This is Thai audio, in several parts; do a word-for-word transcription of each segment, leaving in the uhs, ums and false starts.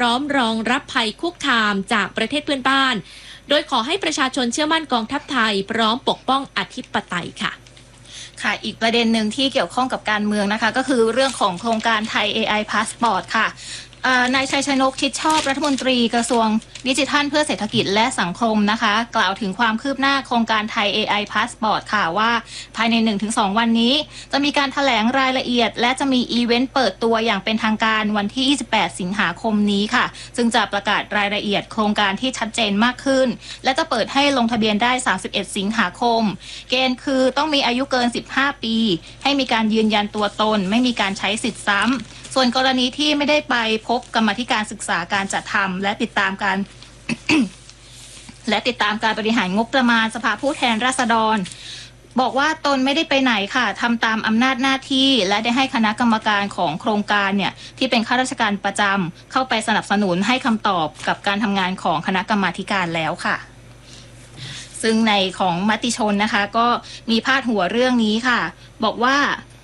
ร้อมรองรับภัยคุกคามจากประเทศเพื่อนบ้านโดยขอให้ประชาชนเชื่อมั่นกองทัพไทยพร้อมปกป้องอธิปไตยค่ะค่ะอีกประเด็นหนึ่งที่เกี่ยวข้องกับการเมืองนะคะก็คือเรื่องของโครงการไทย เอ ไอ Passport ค่ะนายชัยชนกชิดชอบรัฐมนตรีกระทรวงดิจิทัลเพื่อเศรษฐกิจและสังคมนะคะกล่าวถึงความคืบหน้าโครงการไทย เอ ไอ Passport ค่ะว่าภายใน หนึ่งถึงสอง วันนี้จะมีการแถลงรายละเอียดและจะมีอีเวนต์เปิดตัวอย่างเป็นทางการวันที่ยี่สิบแปดสิงหาคมนี้ค่ะซึ่งจะประกาศรายละเอียดโครงการที่ชัดเจนมากขึ้นและจะเปิดให้ลงทะเบียนได้สามสิบเอ็ดสิงหาคมเกณฑ์คือต้องมีอายุเกินสิบห้าปีให้มีการยืนยันตัวตนไม่มีการใช้สิทธิ์ซ้ำส่วนกรณีที่ไม่ได้ไปพบกรรมาธิการศึกษาการจัดทำและติดตามการ และติดตามการบริหารงบประมาณสภาผู้แทนราษฎรบอกว่าตนไม่ได้ไปไหนค่ะทำตามอำนาจหน้าที่และได้ให้คณะกรรมการของโครงการเนี่ยที่เป็นข้าราชการประจำเข้าไปสนับสนุนให้คำตอบกับการทำงานของคณะกรรมาการแล้วค่ะซึ่งในของมติชนนะคะก็มีพาดหัวเรื่องนี้ค่ะบอกว่า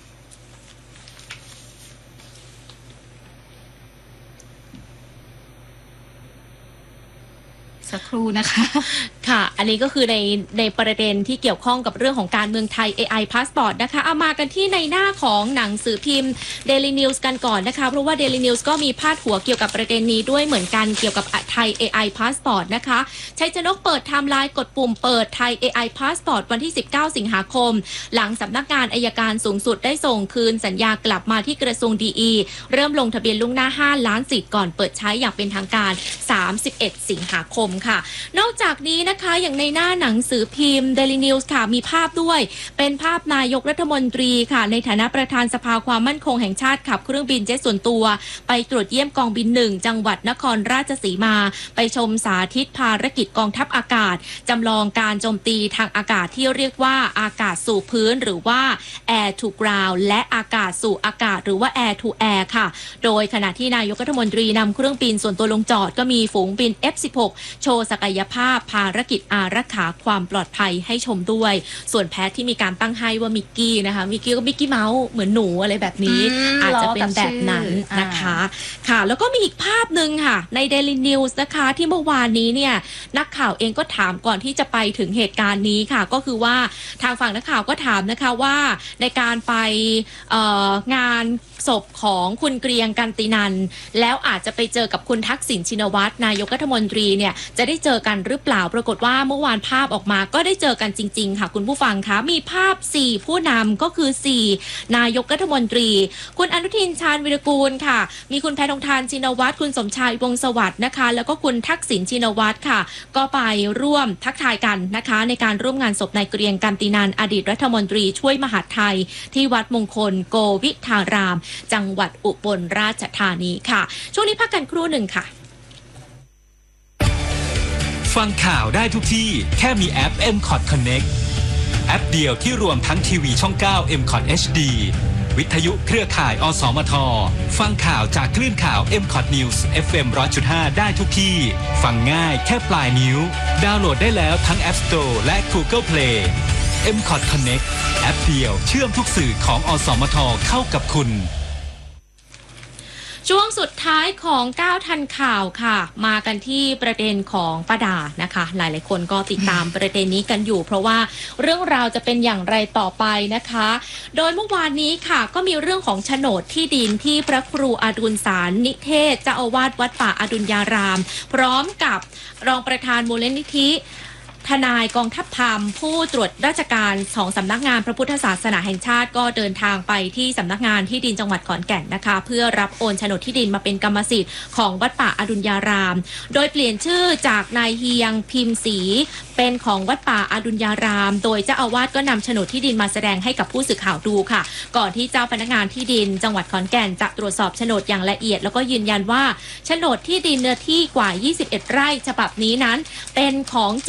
สักครู่นะคะค่ะอันนี้ก็คือในในประเด็นที่เกี่ยวข้องกับเรื่องของการเมืองไทย เอ ไอ Passport นะคะเอามากันที่ในหน้าของหนังสือพิมพ์ Daily News กันก่อนนะคะเพราะว่า Daily News ก็มีพาดหัวเกี่ยวกับประเด็นนี้ด้วยเหมือนกันเกี่ยวกับไทย เอ ไอ Passport นะคะชัยชนกเปิดไทม์ไลน์กดปุ่มเปิดไทย เอ ไอ Passport วันที่สิบเก้าสิงหาคมหลังสำนักงานอัยการสูงสุดได้ส่งคืนสัญญากลับมาที่กระทรวงดีอีเริ่มลงทะเบียนล่วงหน้าห้าล้านสิทธิ์ก่อนเปิดใช้อย่างเป็นทางการสามสิบเอ็ดสิงหาคมค่ะนอกจากนี้นะคะอย่างในหน้าหนังสือพิมพ์ Daily News ค่ะมีภาพด้วยเป็นภาพนายกรัฐมนตรีค่ะในฐานะประธานสภาความมั่นคงแห่งชาติขับเครื่องบินเจ็ตส่วนตัวไปตรวจเยี่ยมกองบินหนึ่งจังหวัดนครราชสีมาไปชมสาธิตภารกิจกองทัพอากาศจำลองการโจมตีทางอากาศที่เรียกว่าอากาศสู่พื้นหรือว่า Air to Ground และอากาศสู่อากาศหรือว่า Air to Air ค่ะโดยขณะที่นายกรัฐมนตรีนำเครื่องบินส่วนตัวลงจอดก็มีฝูงบิน เอฟ สิบหก โชว์ศักยภาพภารกิจอารักขาความปลอดภัยให้ชมด้วยส่วนแพทที่มีการตั้งให้ว่ามิกกี้นะคะมิกกี้ก็มิกกี้เมาส์เหมือนหนูอะไรแบบนี้อาจจะเป็นแบบนั้นนะคะค่ะแล้วก็มีอีกภาพหนึ่งค่ะใน Daily News นะคะที่เมื่อวานนี้เนี่ยนักข่าวเองก็ถามก่อนที่จะไปถึงเหตุการณ์นี้ค่ะก็คือว่าทางฝั่งนักข่าวก็ถามนะคะว่าในการไปเอ่องานศพของคุณเกรียงกันตินันแล้วอาจจะไปเจอกับคุณทักษิณชินวัตรนายกรัฐมนตรีเนี่ยจะได้เจอกันหรือเปล่าปรากฏว่าเมื่อวานภาพออกมาก็ได้เจอกันจริงๆค่ะคุณผู้ฟังคะมีภาพสี่ผู้นำก็คือสี่นายกรัฐมนตรีคุณอนุทินชาญวิรากูลค่ะมีคุณแพทองธารชินวัตรคุณสมชายวงศ์สวัสดิ์นะคะแล้วก็คุณทักษิณชินวัตรค่ะก็ไปร่วมทักทายกันนะคะในการร่วมงานศพนายเกรียงกันตินันอดีตรัฐมนตรีช่วยมหาดไทยที่วัดมงคลโกวิทารามจังหวัดอุบลราชธานีค่ะช่วงนี้พักกันครู่หนึ่งค่ะฟังข่าวได้ทุกที่แค่มีแอป เอ็ม คอท Connect แอปเดียวที่รวมทั้งทีวีช่อง เก้า เอ็ม คอท เอช ดี วิทยุเครือข่ายอสมทฟังข่าวจากคลื่นข่าว เอ็ม คอท News เอฟ เอ็ม หนึ่งร้อยจุดห้า ได้ทุกที่ฟังง่ายแค่ปลายนิ้วดาวน์โหลดได้แล้วทั้ง App Store และ Google Play เอ็ม คอท Connect แอปเดียวเชื่อมทุกสื่อของอสมทเข้ากับคุณช่วงสุดท้ายของก้าวทันข่าวค่ะมากันที่ประเด็นของป้าดานะคะหลายๆคนก็ติดตามประเด็นนี้กันอยู่เพราะว่าเรื่องราวจะเป็นอย่างไรต่อไปนะคะโดยเมื่อวานนี้ค่ะก็มีเรื่องของโฉนดที่ดินที่พระครูอดุลสารนิเทศเจ้าอาวาสวัดป่าอดุลยารามพร้อมกับรองประธานมูลนิธิทนายกองทัพธรรมผู้ตรวจราชการของสำนักงานพระพุทธศาสนาแห่งชาติก็เดินทางไปที่สำนักงานที่ดินจังหวัดขอนแก่นนะคะเพื่อรับโอนโฉนดที่ดินมาเป็นกรรมสิทธิ์ของวัดป่าอดุลยารามโดยเปลี่ยนชื่อจากนายเฮียงพิมพ์ศรีเป็นของวัดป่าอดุลยารามโดยเจ้าอาวาสก็นำโฉนดที่ดินมาแสดงให้กับผู้สื่อข่าวดูค่ะก่อนที่เจ้าพนักงานที่ดินจังหวัดขอนแก่นจะตรวจสอบโฉนดอย่างละเอียดแล้วก็ยืนยันว่าโฉนดที่ดินเนื้อที่กว่ายี่สิบเอ็ดไร่ฉบับนี้นั้นเป็นของจริงค่ะ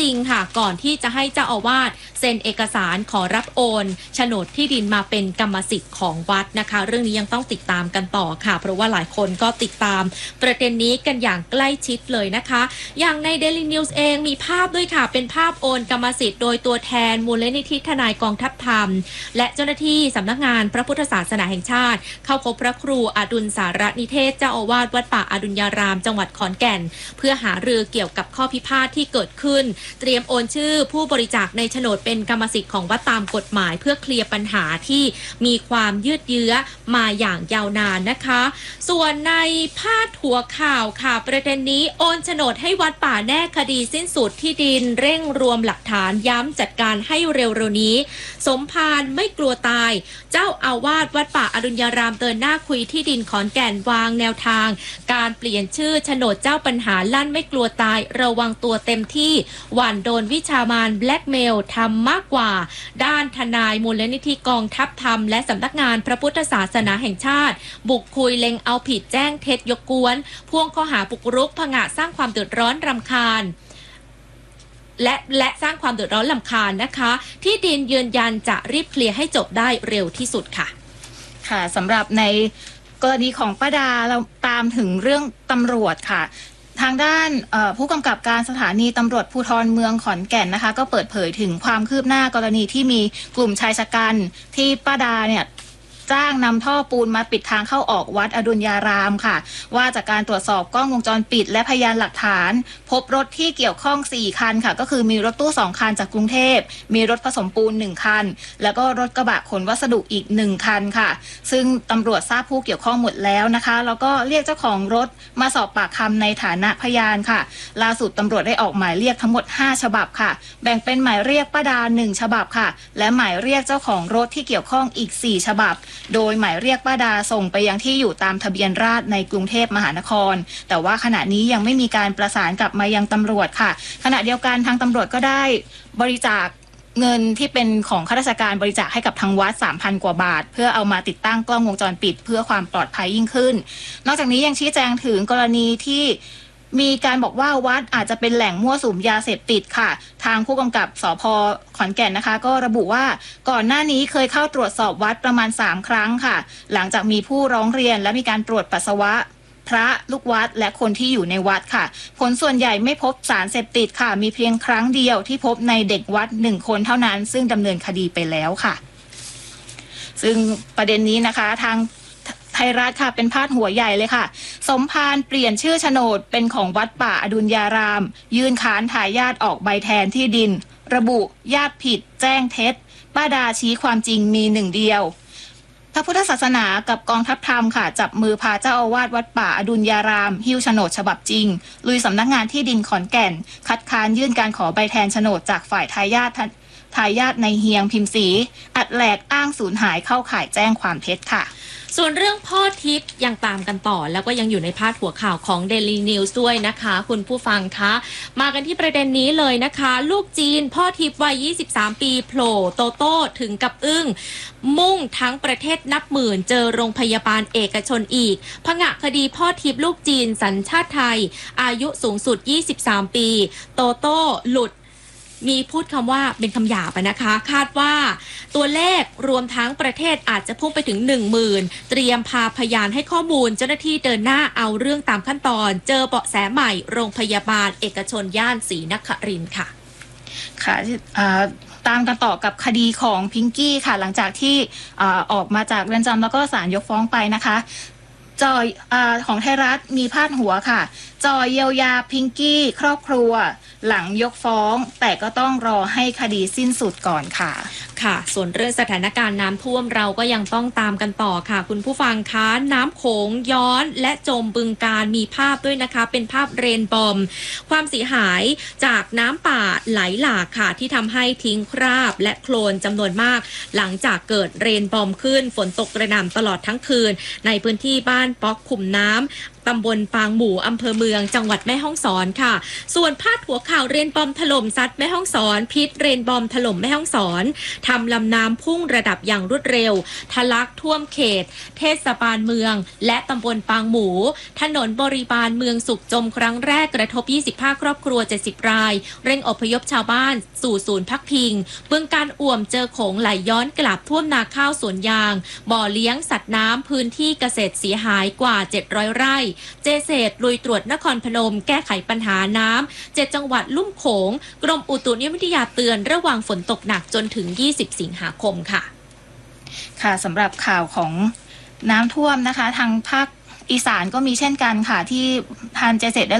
ก่อนที่จะให้เจ้าอาวาสเซ็นเอกสารขอรับโอนโฉนดที่ดินมาเป็นกรรมสิทธิ์ของวัดนะคะเรื่องนี้ยังต้องติดตามกันต่อค่ะเพราะว่าหลายคนก็ติดตามประเด็นนี้กันอย่างใกล้ชิดเลยนะคะอย่างใน Daily News เองมีภาพด้วยค่ะเป็นภาพโอนกรรมสิทธิ์โดยตัวแทนมูลนิธิทนายกองทัพธรรมและเจ้าหน้าที่สำนักงานพระพุทธศาสนาแห่งชาติเข้าพบพระครูอดุลสารนิเทศเจ้าอาวาสวัดป่าอดุลยารามจังหวัดขอนแก่นเพื่อหารือเกี่ยวกับข้อพิพาทที่เกิดขึ้นเตรียมโอนชื่อผู้บริจาคในโฉนดเป็นกรรมสิทธิ์ของวัดตามกฎหมายเพื่อเคลียร์ปัญหาที่มีความยืดเยื้อมาอย่างยาวนานนะคะส่วนในพาดหัวข่าวค่ะประเด็นนี้โอนโฉนดให้วัดป่าแน่คดีสิ้นสุดที่ดินเร่งรวมหลักฐานย้ำจัดการให้เร็วๆนี้สมภารไม่กลัวตายเจ้าอาวาสวัดป่าอดุลยารามเดินหน้าคุยที่ดินขอนแก่นวางแนวทางการเปลี่ยนชื่อโฉนดเจ้าปัญหาลั่นไม่กลัวตายระวังตัวเต็มที่หวั่นโดนวิชามารแบล็กเมลทำมากกว่าด้านทนายมูลนิธิกองทัพธรรมและสำนักงานพระพุทธศาสนาแห่งชาติบุกคุยเล็งเอาผิดแจ้งเท็จยกกวนพ่วงข้อหาบุกรุกผงะสร้างความเดือดร้อนรำคาญและและสร้างความเดือดร้อนรำคาญนะคะที่ดินยืนยันจะรีบเคลียร์ให้จบได้เร็วที่สุดค่ะค่ะสำหรับในกรณีของป้าดาเราตามถึงเรื่องตำรวจค่ะทางด้านผู้กำกับการสถานีตำรวจภูธรเมืองขอนแก่นนะคะก็เปิดเผยถึงความคืบหน้ากรณีที่มีกลุ่มชายชะกันที่ป้าดาเนี่ยจ้างนำท่อปูนมาปิดทางเข้าออกวัดอดุลยารามค่ะว่าจากการตรวจสอบกล้องวงจรปิดและพยานหลักฐานพบรถที่เกี่ยวข้องสี่คันค่ะก็คือมีรถตู้สองคันจากกรุงเทพมีรถผสมปูนหนึ่งคันแล้วก็รถกระบะขนวัสดุอีกหนึ่งคันค่ะซึ่งตำรวจทราบผู้เกี่ยวข้องหมดแล้วนะคะแล้วก็เรียกเจ้าของรถมาสอบปากคำในฐานะพยานค่ะล่าสุดตำรวจได้ออกหมายเรียกทั้งหมดห้าฉบับค่ะแบ่งเป็นหมายเรียกป้าดาหนึ่งฉบับค่ะและหมายเรียกเจ้าของรถที่เกี่ยวข้องอีกสี่ฉบับโดยหมายเรียกป้าดาส่งไปยังที่อยู่ตามทะเบียนราษฎร์ในกรุงเทพมหานครแต่ว่าขณะนี้ยังไม่มีการประสานกลับมายังตำรวจค่ะขณะเดียวกันทางตำรวจก็ได้บริจาคเงินที่เป็นของข้าราชการบริจาคให้กับทางวัด สามพัน กว่าบาทเพื่อเอามาติดตั้งกล้องวงจรปิดเพื่อความปลอดภัยยิ่งขึ้นนอกจากนี้ยังชี้แจงถึงกรณีที่มีการบอกว่าวัดอาจจะเป็นแหล่งมั่วสุมยาเสพติดค่ะทางผู้กำกับสภ.ขอนแก่นนะคะก็ระบุว่าก่อนหน้านี้เคยเข้าตรวจสอบวัดประมาณสามครั้งค่ะหลังจากมีผู้ร้องเรียนและมีการตรวจปัสสาวะพระลูกวัดและคนที่อยู่ในวัดค่ะผลส่วนใหญ่ไม่พบสารเสพติดค่ะมีเพียงครั้งเดียวที่พบในเด็กวัดหนึ่งคนเท่านั้นซึ่งดำเนินคดีไปแล้วค่ะซึ่งประเด็นนี้นะคะทางไทยรัฐค่ะเป็นพาดหัวใหญ่เลยค่ะสมภารเปลี่ยนชื่อโฉนดเป็นของวัดป่าอดุลยารามยื่นค้านทายาทออกใบแทนที่ดินระบุญาติผิดแจ้งเท็จป้าดาชี้ความจริงมีหนึ่งเดียวพระพุทธศาสนากับกองทัพธรรมค่ะจับมือพาเจ้าอาวาสวัดป่าอดุลยารามหิ้วโฉนดฉบับจริงลุยสำนักงานที่ดินขอนแก่นคัดค้านยื่นการขอใบแทนโฉนดจากฝ่ายทายาททายาทในเฮียงพิมพ์ศรีอัดแหลกอ้างสูญหายเข้าข่ายแจ้งความเท็จค่ะส่วนเรื่องพ่อทิพย์ยังตามกันต่อแล้วก็ยังอยู่ในพาดหัวข่าวของ Daily News ด้วยนะคะคุณผู้ฟังคะมากันที่ประเด็นนี้เลยนะคะลูกจีนพ่อทิพย์วัยยี่สิบสามปีโผล่โตโต้ถึงกับอึ้งมุ่งทั้งประเทศนับหมื่นเจอโรงพยาบาลเอกชนอีกผงะคดีพ่อทิพย์ลูกจีนสัญชาติไทยอายุสูงสุดยี่สิบสามปีโตโต้หลุดมีพูดคำว่าเป็นคำหยาบนะคะคาดว่าตัวเลขรวมทั้งประเทศอาจจะพุ่งไปถึง หนึ่งหมื่น เตรียมพาพยานให้ข้อมูลเจ้าหน้าที่เดินหน้าเอาเรื่องตามขั้นตอนเจอเบาะแสใหม่โรงพยาบาลเอกชนย่านศรีนครินทร์ค่ะค่ะตามกันต่อกับคดีของพิงกี้ค่ะหลังจากที่ออกมาจากเรือนจำแล้วก็ศาลยกฟ้องไปนะคะจอยของไทยรัฐมีพาดหัวค่ะจอยเยียวยาพิงกี้ครอบครัวหลังยกฟ้องแต่ก็ต้องรอให้คดีสิ้นสุดก่อนค่ะค่ะส่วนเรื่องสถานการณ์น้ำท่วมเราก็ยังต้องตามกันต่อค่ะคุณผู้ฟังคะน้ำโขงย้อนและจมบึงการมีภาพด้วยนะคะเป็นภาพเรนบอมความเสียหายจากน้ำป่าไหลหลากค่ะที่ทำให้ทิ้งคราบและโคลนจำนวนมากหลังจากเกิดเรนบอมขึ้นฝนตกกระหน่ำตลอดทั้งคืนในพื้นที่บ้านป๊อกขุมน้ตำบลปางหมู่อำเภอเมืองจังหวัดแม่ฮ่องสอนค่ะส่วนพาดหัวข่าวเรนบอมถล่มซัดแม่ฮ่องสอนพิษเรนบอมถล่มแม่ฮ่องสอนทำลำน้ำพุ่งระดับอย่างรวดเร็วทะลักท่วมเขตเทศบาลเมืองและตำบลปางหมู่ถนนบริบาลเมืองสุขจมครั้งแรกกระทบยี่สิบห้าครอบครัวเจ็ดสิบรายเร่งอพยพชาวบ้านสู่ศูนย์พักพิงเบื้องการอ่วมเจอโขงไหลย้อนกลับท่วมนาข้าวสวนยางบ่อเลี้ยงสัตว์น้ำพื้นที่เกษตรเสียหายกว่าเจ็ดร้อยไร่เจเซตลุยตรวจนครพนมแก้ไขปัญหาน้ำเจ็ดจังหวัดลุ่มโขงกรมอุตุนิยมวิทยาเตือนระวังฝนตกหนักจนถึงยี่สิบสิงหาคมค่ะค่ะสำหรับข่าวของน้ำท่วมนะคะทางภาคอีสานก็มีเช่นกันค่ะที่ทางเจเซตได้